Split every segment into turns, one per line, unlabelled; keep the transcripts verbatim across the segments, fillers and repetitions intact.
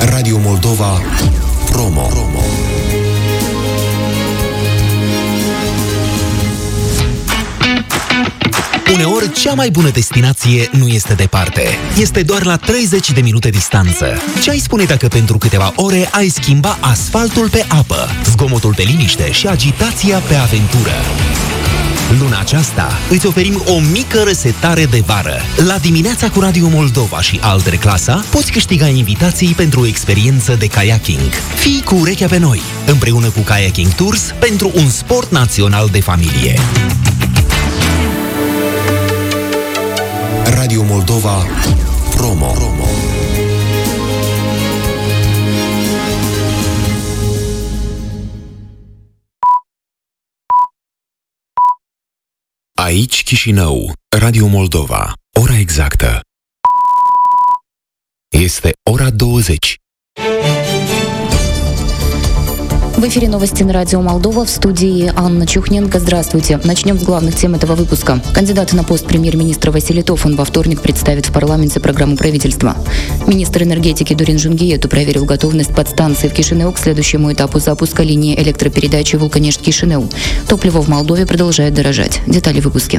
Radio Moldova Promo. Uneori, cea mai bună destinație nu este departe. Este doar la treizeci de minute distanță. Ce ai spune dacă pentru câteva ore ai schimba asfaltul pe apă, zgomotul pe liniște și agitația pe aventură? Luna aceasta îți oferim o mică resetare de vară. La Dimineața cu Radio Moldova și Altere Clasa poți câștiga invitații pentru o experiență de kayaking. Fii cu urechea pe noi, împreună cu Kayaking Tours, pentru un sport național de familie. Radio Moldova Promo. Aici Chișinău, Radio Moldova. Ora exactă este ora douăzeci.
В эфире новости на Радио Молдова, в студии Анна Чухненко. Здравствуйте. Начнем с главных тем этого выпуска. Кандидат на пост премьер-министра Василий Тофан во вторник представит в парламенте программу правительства. Министр энергетики Дурин Жунгиету проверил готовность подстанции в Кишинеу к следующему этапу запуска линии электропередачи Вулканешт-Кишинеу. Топливо в Молдове продолжает дорожать. Детали в выпуске.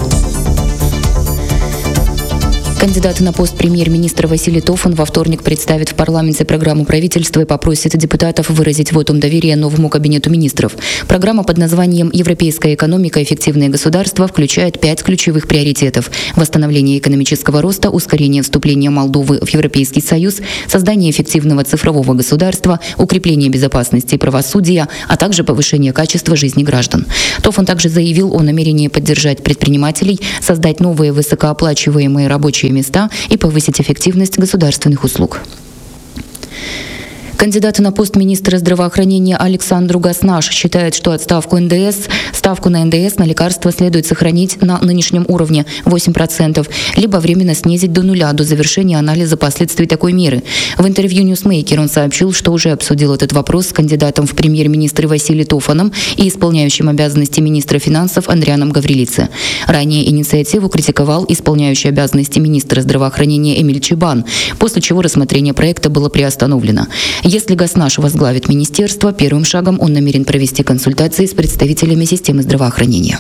Кандидат на пост премьер-министра Василий Тофан во вторник представит в парламенте программу правительства и попросит депутатов выразить вотум доверия новому кабинету министров. Программа под названием «Европейская экономика. Эффективное государство» включает пять ключевых приоритетов: восстановление экономического роста, ускорение вступления Молдовы в Европейский Союз, создание эффективного цифрового государства, укрепление безопасности и правосудия, а также повышение качества жизни граждан. Тофан также заявил о намерении поддержать предпринимателей, создать новые высокооплачиваемые рабочие места и повысить эффективность государственных услуг. Кандидат на пост министра здравоохранения Александр Гаснаш считает, что отставку эн дэ эс, ставку на эн дэ эс на лекарства следует сохранить на нынешнем уровне восемь процентов, либо временно снизить до нуля до завершения анализа последствий такой меры. В интервью Newsmaker он сообщил, что уже обсудил этот вопрос с кандидатом в премьер-министры Василием Тофаном и исполняющим обязанности министра финансов Андрианом Гаврилице. Ранее инициативу критиковал исполняющий обязанности министра здравоохранения Эмиль Чибан, после чего рассмотрение проекта было приостановлено. Если Гаснаш возглавит министерство, первым шагом он намерен провести консультации с представителями системы здравоохранения.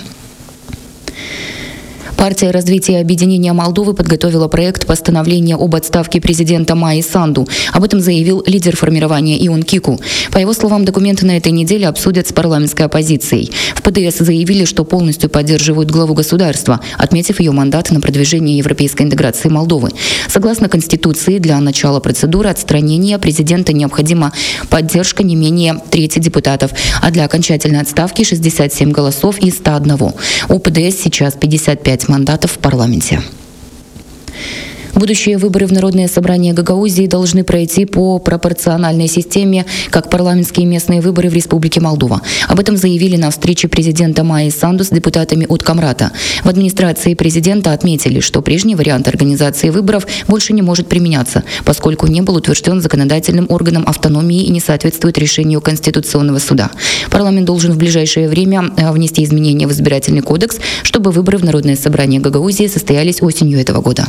Партия развития и объединения Молдовы подготовила проект постановления об отставке президента Майи Санду. Об этом заявил лидер формирования Ион Кику. По его словам, документы на этой неделе обсудят с парламентской оппозицией. В пэ дэ эс заявили, что полностью поддерживают главу государства, отметив ее мандат на продвижение европейской интеграции Молдовы. Согласно Конституции, для начала процедуры отстранения президента необходима поддержка не менее трети депутатов, а для окончательной отставки шестьдесят семь голосов из ста одного. У пэ дэ эс сейчас пятьдесят пять мандатов в парламенте. Будущие выборы в Народное собрание Гагаузии должны пройти по пропорциональной системе, как парламентские и местные выборы в Республике Молдова. Об этом заявили на встрече президента Майи Санду с депутатами от Камрата. В администрации президента отметили, что прежний вариант организации выборов больше не может применяться, поскольку не был утвержден законодательным органом автономии и не соответствует решению Конституционного суда. Парламент должен в ближайшее время внести изменения в избирательный кодекс, чтобы выборы в Народное собрание Гагаузии состоялись осенью этого года.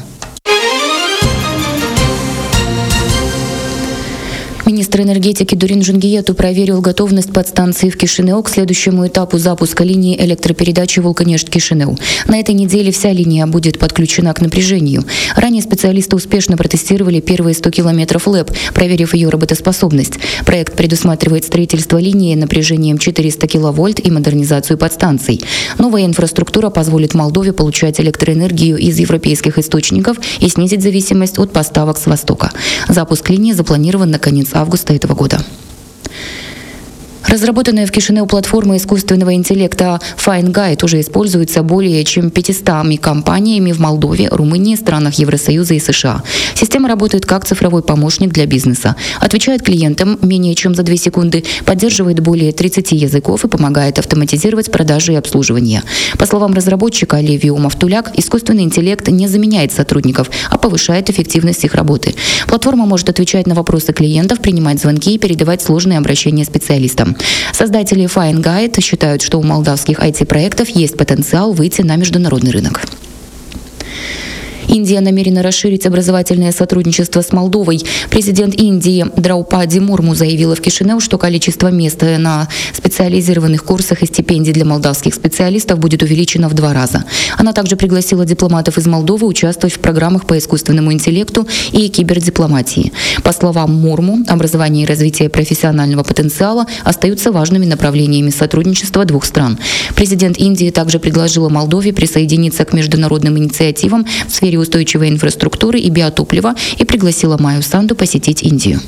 Министр энергетики Дурин Жунгиету проверил готовность подстанции в Кишинеу к следующему этапу запуска линии электропередачи Вулканешт-Кишинеу. На этой неделе вся линия будет подключена к напряжению. Ранее специалисты успешно протестировали первые сто километров ЛЭП, проверив ее работоспособность. Проект предусматривает строительство линии напряжением четыреста киловольт и модернизацию подстанций. Новая инфраструктура позволит Молдове получать электроэнергию из европейских источников и снизить зависимость от поставок с Востока. Запуск линии запланирован на конец августа этого года. Разработанная в Кишинеу платформа искусственного интеллекта FineGuide уже используется более чем пятьюстами компаниями в Молдове, Румынии, странах Евросоюза и США. Система работает как цифровой помощник для бизнеса. Отвечает клиентам менее чем за две секунды, поддерживает более тридцати языков и помогает автоматизировать продажи и обслуживание. По словам разработчика Левио Мавтуляк, искусственный интеллект не заменяет сотрудников, а повышает эффективность их работы. Платформа может отвечать на вопросы клиентов, принимать звонки и передавать сложные обращения специалистам. Создатели FineGuide считают, что у молдавских ай ти-проектов есть потенциал выйти на международный рынок. Индия намерена расширить образовательное сотрудничество с Молдовой. Президент Индии Драупади Мурму заявила в Кишинев, что количество мест на специализированных курсах и стипендий для молдавских специалистов будет увеличено в два раза. Она также пригласила дипломатов из Молдовы участвовать в программах по искусственному интеллекту и кибердипломатии. По словам Мурму, образование и развитие профессионального потенциала остаются важными направлениями сотрудничества двух стран. Президент Индии также предложила Молдове присоединиться к международным инициативам в сфере устойчивой инфраструктуры и биотоплива и пригласила Майю Санду посетить Индию.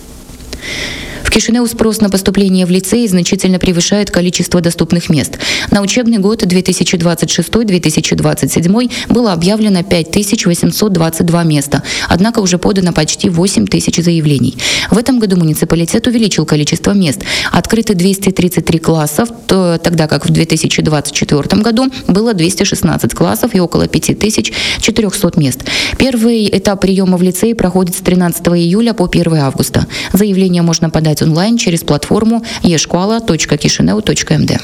В Кишиневе спрос на поступление в лицей значительно превышает количество доступных мест. На учебный год две тысячи двадцать шестой — две тысячи двадцать седьмой было объявлено пять тысяч восемьсот двадцать два места, однако уже подано почти восемь тысяч заявлений. В этом году муниципалитет увеличил количество мест. Открыты двести тридцать три классов, то, тогда как в две тысячи двадцать четвёртом году было двести шестнадцать классов и около пять тысяч четыреста мест. Первый этап приема в лицей проходит с тринадцатого июля по первого августа. Заявление можно подать онлайн через платформу e школа точка кишинев точка эм дэ.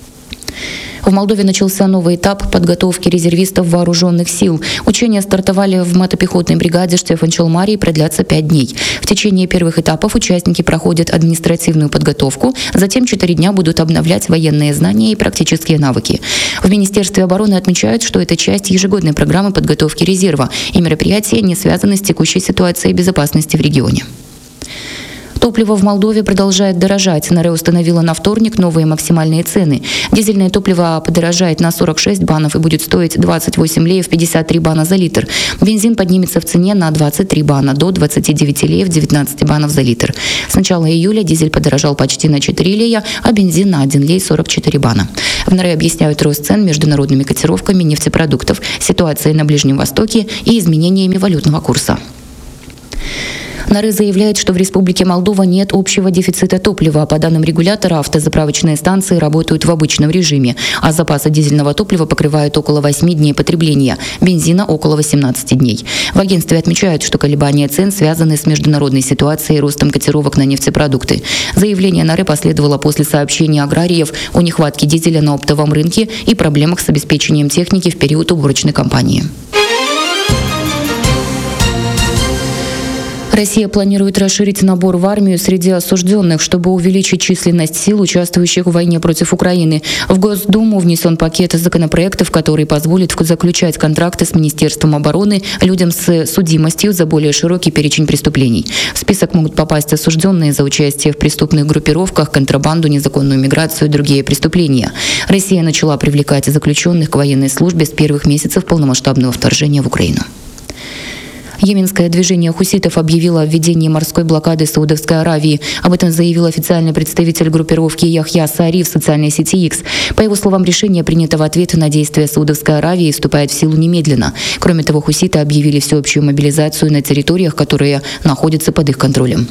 В Молдове начался новый этап подготовки резервистов вооруженных сил. Учения стартовали в мотопехотной бригаде Штефан-Челмари и продлятся пять дней. В течение первых этапов участники проходят административную подготовку, затем четыре дня будут обновлять военные знания и практические навыки. В Министерстве обороны отмечают, что это часть ежегодной программы подготовки резерва, и мероприятия не связаны с текущей ситуацией безопасности в регионе. Топливо в Молдове продолжает дорожать. НАРЭ установила на вторник новые максимальные цены. Дизельное топливо подорожает на сорок шесть банов и будет стоить двадцать восемь леев пятьдесят три бана за литр. Бензин поднимется в цене на двадцать три бана до двадцати девяти леев девятнадцать банов за литр. С начала июля дизель подорожал почти на четыре лея, а бензин на один лей сорок четыре бана. В НАРЭ объясняют рост цен международными котировками нефтепродуктов, ситуацией на Ближнем Востоке и изменениями валютного курса. НАРЭ заявляет, что в Республике Молдова нет общего дефицита топлива. По данным регулятора, автозаправочные станции работают в обычном режиме, а запасы дизельного топлива покрывают около восьми дней потребления, бензина около восемнадцати дней. В агентстве отмечают, что колебания цен связаны с международной ситуацией и ростом котировок на нефтепродукты. Заявление НАРЭ последовало после сообщения аграриев о нехватке дизеля на оптовом рынке и проблемах с обеспечением техники в период уборочной кампании. Россия планирует расширить набор в армию среди осужденных, чтобы увеличить численность сил, участвующих в войне против Украины. В Госдуму внесен пакет законопроектов, который позволит заключать контракты с Министерством обороны людям с судимостью за более широкий перечень преступлений. В список могут попасть осужденные за участие в преступных группировках, контрабанду, незаконную миграцию и другие преступления. Россия начала привлекать заключенных к военной службе с первых месяцев полномасштабного вторжения в Украину. Йеменское движение хуситов объявило о введении морской блокады Саудовской Аравии. Об этом заявил официальный представитель группировки Яхья Саари в социальной сети X. По его словам, решение принято в ответ на действия Саудовской Аравии и вступает в силу немедленно. Кроме того, хуситы объявили всеобщую мобилизацию на территориях, которые находятся под их контролем.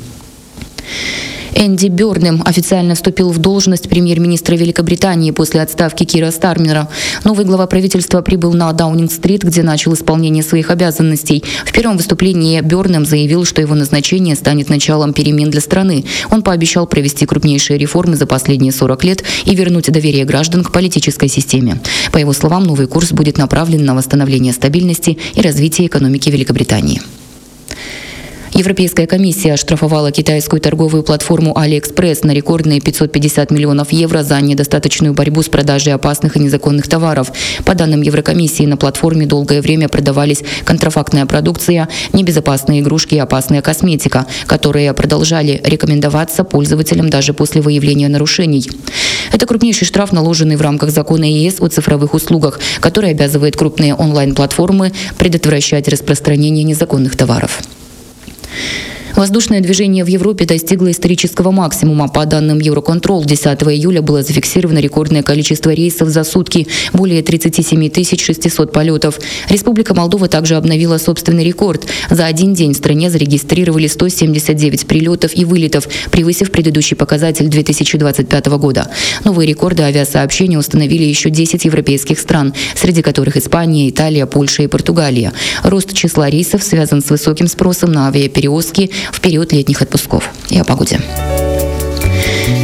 Энди Бёрнем официально вступил в должность премьер-министра Великобритании после отставки Кира Стармера. Новый глава правительства прибыл на Даунинг-стрит, где начал исполнение своих обязанностей. В первом выступлении Бёрнем заявил, что его назначение станет началом перемен для страны. Он пообещал провести крупнейшие реформы за последние сорок лет и вернуть доверие граждан к политической системе. По его словам, новый курс будет направлен на восстановление стабильности и развитие экономики Великобритании. Европейская комиссия оштрафовала китайскую торговую платформу AliExpress на рекордные пятьсот пятьдесят миллионов евро за недостаточную борьбу с продажей опасных и незаконных товаров. По данным Еврокомиссии, на платформе долгое время продавались контрафактная продукция, небезопасные игрушки и опасная косметика, которые продолжали рекомендоваться пользователям даже после выявления нарушений. Это крупнейший штраф, наложенный в рамках закона ЕС о цифровых услугах, который обязывает крупные онлайн-платформы предотвращать распространение незаконных товаров. Воздушное движение в Европе достигло исторического максимума. По данным Eurocontrol, десятого июля было зафиксировано рекордное количество рейсов за сутки – более тридцать семь тысяч шестьсот полетов. Республика Молдова также обновила собственный рекорд. За один день в стране зарегистрировали сто семьдесят девять прилетов и вылетов, превысив предыдущий показатель две тысячи двадцать пятого года. Новые рекорды авиасообщения установили еще десять европейских стран, среди которых Испания, Италия, Польша и Португалия. Рост числа рейсов связан с высоким спросом на авиаперевозки в период летних отпусков. И о погоде.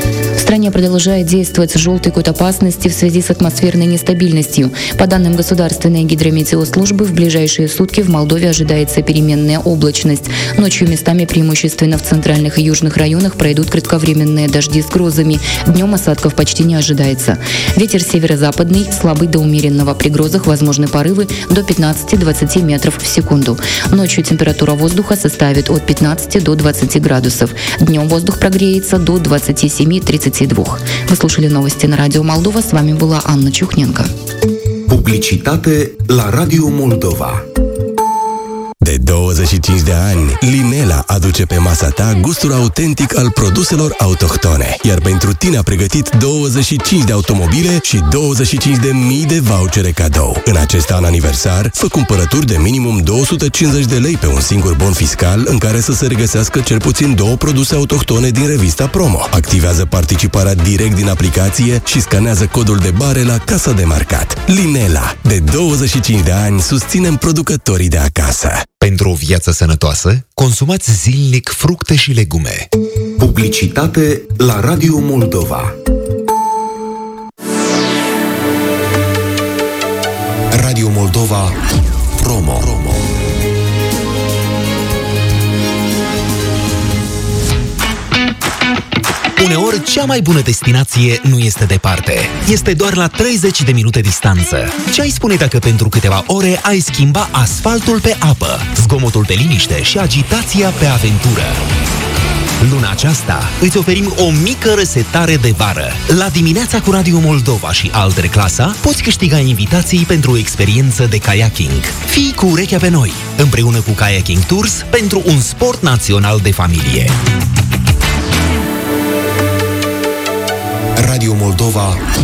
стране продолжает действовать желтый код опасности в связи с атмосферной нестабильностью. По данным Государственной гидрометеослужбы, в ближайшие сутки в Молдове ожидается переменная облачность. Ночью местами преимущественно в центральных и южных районах пройдут кратковременные дожди с грозами. Днем осадков почти не ожидается. Ветер северо-западный, слабый до умеренного. При грозах возможны порывы до пятнадцати-двадцати метров в секунду. Ночью температура воздуха составит от пятнадцати до двадцати градусов. Днем воздух прогреется до двадцати семи - тридцати двух. Вы слушали новости на Радио Молдова. С вами была Анна Чухненко.
Publicitate la Radio Moldova.
De douăzeci și cinci de ani, Linela aduce pe masa ta gustul autentic al produselor autohtone. Iar pentru tine a pregătit douăzeci și cinci de automobile și douăzeci și cinci de mii de vouchere cadou. În acest an aniversar, fă cumpărături de minimum două sute cincizeci de lei pe un singur bon fiscal în care să se regăsească cel puțin două produse autohtone din revista Promo. Activează participarea direct din aplicație și scanează codul de bare la casa de marcat. Linela. De douăzeci și cinci de ani susținem producătorii de acasă.
Pentru o viață sănătoasă, consumați zilnic fructe și legume. Publicitate la Radio Moldova. Radio Moldova Promo. Uneori, cea mai bună destinație nu este departe. Este doar la treizeci de minute distanță. Ce ai spune dacă pentru câteva ore ai schimba asfaltul pe apă, zgomotul pe liniște și agitația pe aventură? Luna aceasta îți oferim o mică resetare de vară. La Dimineața cu Radio Moldova și Altere Clasa poți câștiga invitații pentru o experiență de kayaking. Fii cu urechea pe noi, împreună cu Kayaking Tours, pentru un sport național de familie. Radio Moldova